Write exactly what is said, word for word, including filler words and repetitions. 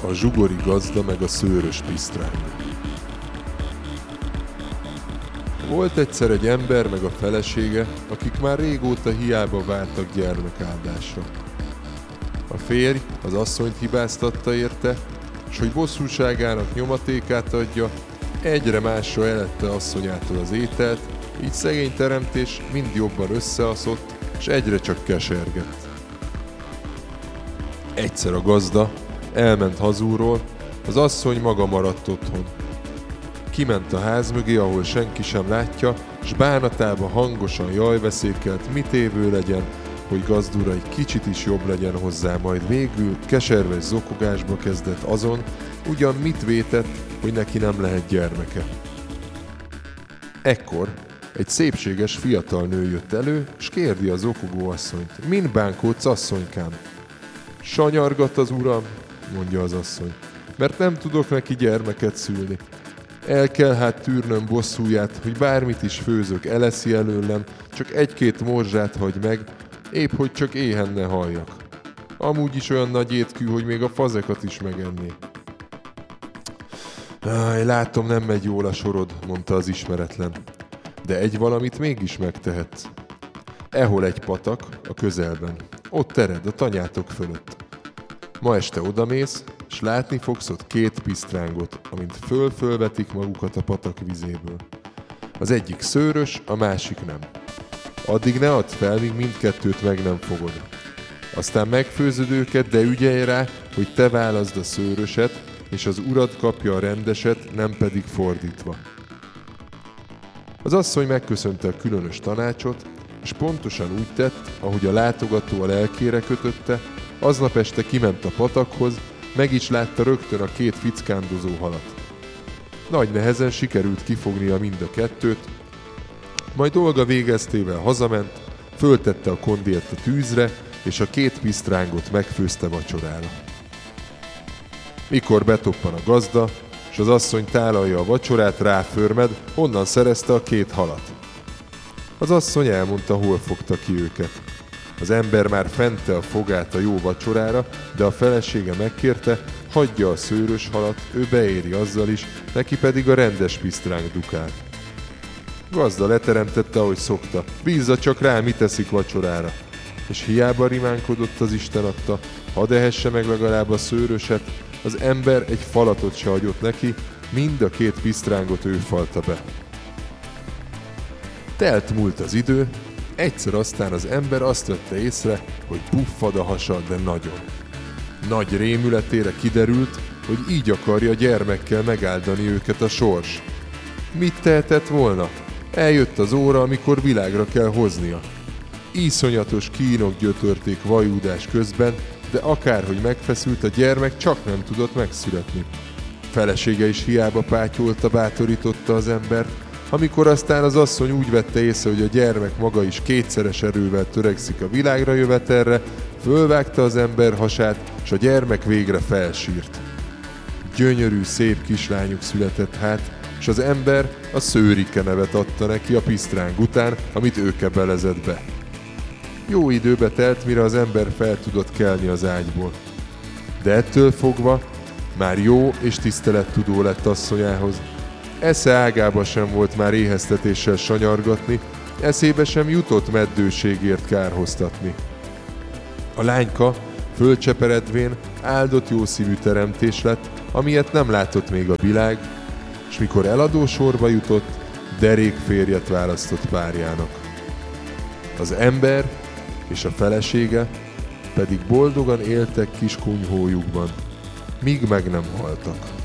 A zsugori gazda meg a szőrös pisztráng. Volt egyszer egy ember meg a felesége, akik már régóta hiába vártak gyermekáldásra. A férj az asszonyt hibáztatta érte, s hogy bosszúságának nyomatékát adja, egyre másra elette asszonyától az ételt, így szegény teremtés mind jobban összeaszott, s egyre csak kesergett. Egyszer a gazda elment hazúról, az asszony maga maradt otthon. Kiment a ház mögé, ahol senki sem látja, s bánatába hangosan jajveszékelt, mit évő legyen, hogy gazdura egy kicsit is jobb legyen hozzá, majd végül keserves zokogásba kezdett azon, ugyan mit vétett, hogy neki nem lehet gyermeke. Ekkor egy szépséges fiatal nő jött elő, s kérdi a zokogó asszonyt: min bánkódsz, asszonykám? Sanyargat az uram, mondja az asszony, mert nem tudok neki gyermeket szülni. El kell hát tűrnöm bosszúját, hogy bármit is főzök, eleszi előlem, csak egy-két morzsát hagy meg, épp hogy csak éhen ne halljak. Amúgy is olyan nagy étkű, hogy még a fazekat is megenné. Áj, látom, nem megy jól a sorod, mondta az ismeretlen. De egy valamit mégis megtehetsz. Ehol egy patak a közelben. Ott ered, a tanyátok fölött. Ma este odamész, s látni fogsz ott két pisztrángot, amint föl-fölvetik magukat a patak vizéből. Az egyik szőrös, a másik nem. Addig ne add fel, míg mindkettőt meg nem fogod. Aztán megfőzöd őket, de ügyelj rá, hogy te válaszd a szőröset, és az urad kapja a rendeset, nem pedig fordítva. Az asszony megköszönte a különös tanácsot, és pontosan úgy tett, ahogy a látogató a lelkére kötötte, aznap este kiment a patakhoz, meg is látta rögtön a két fickándozó halat. Nagy nehezen sikerült kifognia mind a kettőt, majd dolga végeztével hazament, föltette a kondért a tűzre, és a két pisztrángot megfőzte vacsorára. Mikor betoppan a gazda, s az asszony tálalja a vacsorát, ráförmed, honnan szerezte a két halat. Az asszony elmondta, hol fogta ki őket. Az ember már fente a fogát a jó vacsorára, de a felesége megkérte, hagyja a szőrös halat, ő beéri azzal is, neki pedig a rendes pisztráng dukál. Gazda leteremtette, ahogy szokta, bízza csak rá, mit eszik vacsorára. És hiába rimánkodott az Isten adta, hadd ehesse meg legalább a szőröset, az ember egy falatot se hagyott neki, mind a két pisztrángot ő falta be. Telt múlt az idő, egyszer aztán az ember azt vette észre, hogy puffad a hasa, de nagyon. Nagy rémületére kiderült, hogy így akarja gyermekkel megáldani őket a sors. Mit tehetett volna? Eljött az óra, amikor világra kell hoznia. Iszonyatos kínok gyötörték vajúdás közben, de akárhogy megfeszült, a gyermek csak nem tudott megszületni. Felesége is hiába pátyolta, bátorította az embert, amikor aztán az asszony úgy vette észre, hogy a gyermek maga is kétszeres erővel törekszik a világra jövetelre, fölvágta az ember hasát, s a gyermek végre felsírt. Gyönyörű, szép kislányuk született hát, s az ember a Szőrike nevet adta neki a pisztráng után, amit ő kebelezett be. Jó időbe telt, mire az ember fel tudott kelni az ágyból. De ettől fogva már jó és tisztelettudó lett asszonyához. Esze ágába sem volt már éheztetéssel sanyargatni, eszébe sem jutott meddőségért kárhoztatni. A lányka fölcseperedvén áldott jószívű teremtés lett, amilyet nem látott még a világ, s mikor eladó sorba jutott, derék férjet választott párjának. Az ember és a felesége pedig boldogan éltek kis kunyhójukban, míg meg nem haltak.